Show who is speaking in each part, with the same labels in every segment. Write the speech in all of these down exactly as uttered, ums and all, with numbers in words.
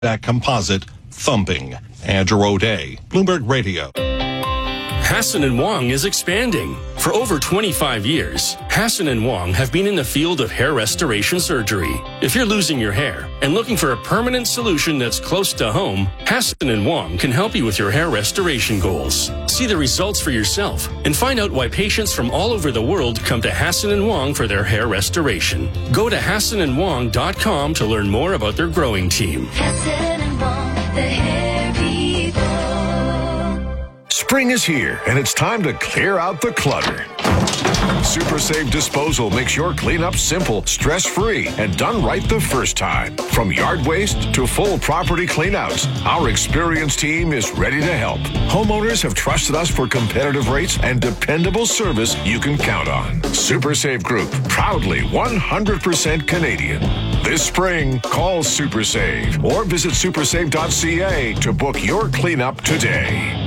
Speaker 1: that composite thumping. Andrew O'Day, Bloomberg Radio.
Speaker 2: Hassan and Wong is expanding. For over twenty-five years, Hassan and Wong have been in the field of hair restoration surgery. If you're losing your hair and looking for a permanent solution that's close to home, Hassan and Wong can help you with your hair restoration goals. See the results for yourself and find out why patients from all over the world come to Hassan and Wong for their hair restoration. Go to hassan and wong dot com to learn more about their growing team.
Speaker 3: Hassan and Wong, the hair people.
Speaker 4: Spring is here, and it's time to clear out the clutter. Super Save Disposal makes your cleanup simple, stress-free, and done right the first time. From yard waste to full property cleanouts, our experienced team is ready to help. Homeowners have trusted us for competitive rates and dependable service you can count on. Super Save Group, proudly one hundred percent Canadian. This spring, call Super Save or visit super save dot c a to book your cleanup today.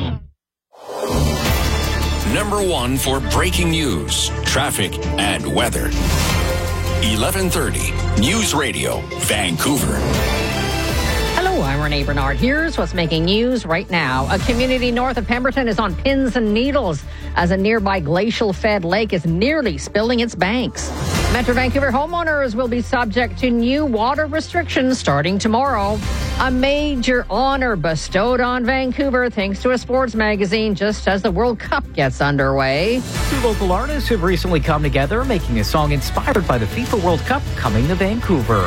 Speaker 5: Number one for breaking news, traffic, and weather. eleven thirty News Radio, Vancouver.
Speaker 6: Hello, I'm Renee Bernard. Here's what's making news right now. A community north of Pemberton is on pins and needles as a nearby glacial-fed lake is nearly spilling its banks. Metro Vancouver homeowners will be subject to new water restrictions starting tomorrow. A major honor bestowed on Vancouver thanks to a sports magazine just as the World Cup gets underway.
Speaker 7: Two local artists have recently come together, making a song inspired by the FIFA World Cup coming to Vancouver.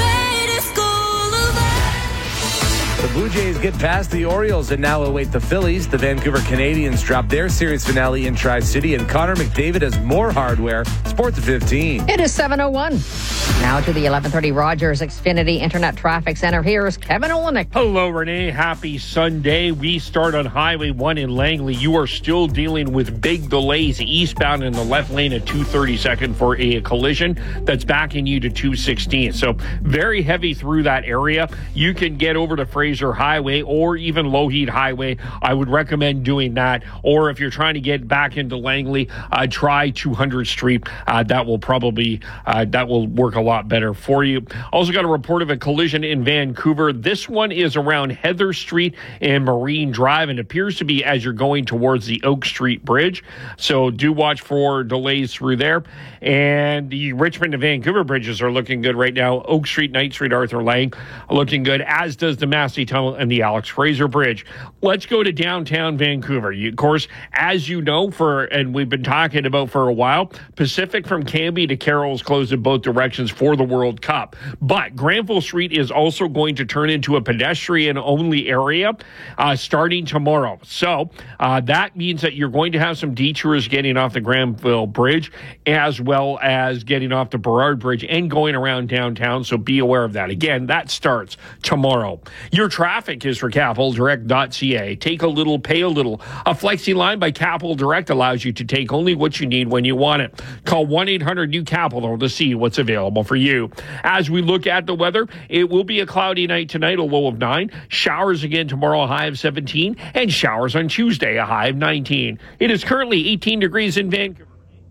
Speaker 8: The Blue Jays get past the Orioles and now await the Phillies. The Vancouver Canadians drop their series finale in Tri-City, and Connor McDavid has more hardware. Sports at fifteen.
Speaker 6: It is seven oh one. Now to the eleven thirty Rogers Xfinity Internet Traffic Center. Here's Kevin Olenek.
Speaker 9: Hello, Renee. Happy Sunday. We start on Highway one in Langley. You are still dealing with big delays eastbound in the left lane at two thirty-second for a collision that's backing you to two sixteen. So very heavy through that area. You can get over to Fraser Highway or even Lougheed Highway. I would recommend doing that. Or if you're trying to get back into Langley, uh, try two hundredth Street. Uh, that will probably, uh, that will work a lot better for you. Also got a report of a collision in Vancouver. This one is around Heather Street and Marine Drive and appears to be as you're going towards the Oak Street Bridge. So do watch for delays through there. And the Richmond to Vancouver bridges are looking good right now. Oak Street, Knight Street, Arthur Lang looking good, as does the Massey Tunnel and the Alex Fraser Bridge. Let's go to downtown Vancouver. You, of course, as you know, for and we've been talking about for a while, Pacific from Cambie to Carroll's closed in both directions for the World Cup. But Granville Street is also going to turn into a pedestrian-only area uh, starting tomorrow. So uh, that means that you're going to have some detours getting off the Granville Bridge as well as getting off the Burrard Bridge and going around downtown. So be aware of that. Again, that starts tomorrow. Your traffic is for capital direct dot c a. Take a little, pay a little. A flexi line by Capital Direct allows you to take only what you need when you want it. Call one eight hundred new capital to see what's available for you. As we look at the weather, it will be a cloudy night tonight, a low of nine. Showers again tomorrow, a high of seventeen. And showers on Tuesday, a high of nineteen. It is currently eighteen degrees in Vancouver.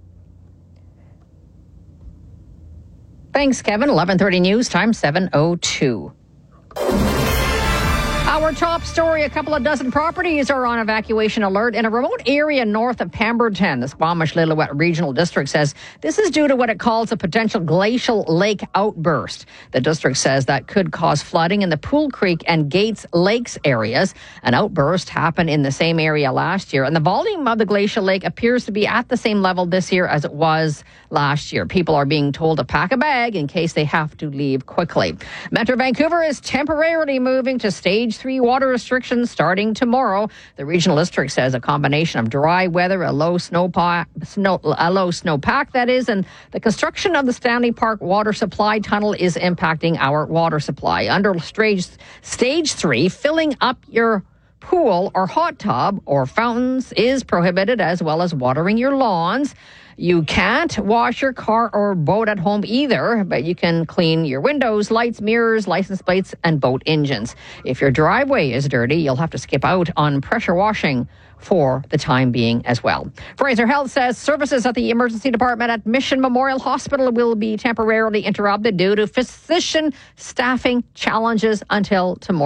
Speaker 6: Thanks, Kevin. eleven thirty News Time, seven oh two. Our top story, a couple of dozen properties are on evacuation alert in a remote area north of Pemberton. The Squamish-Lillooet Regional District says this is due to what it calls a potential glacial lake outburst. The district says that could cause flooding in the Pool Creek and Gates Lakes areas. An outburst happened in the same area last year, and the volume of the glacial lake appears to be at the same level this year as it was last year. People are being told to pack a bag in case they have to leave quickly. Metro Vancouver is temporarily moving to stage three water restrictions starting tomorrow. The regional district says a combination of dry weather, a low snowpack, snow, a low snowpack that is, and the construction of the Stanley Park water supply tunnel is impacting our water supply. Under stage, stage three, filling up your pool or hot tub or fountains is prohibited, as well as watering your lawns. You can't wash your car or boat at home either, but you can clean your windows, lights, mirrors, license plates, and boat engines. If your driveway is dirty, you'll have to skip out on pressure washing for the time being as well. Fraser Health says services at the emergency department at Mission Memorial Hospital will be temporarily interrupted due to physician staffing challenges until tomorrow.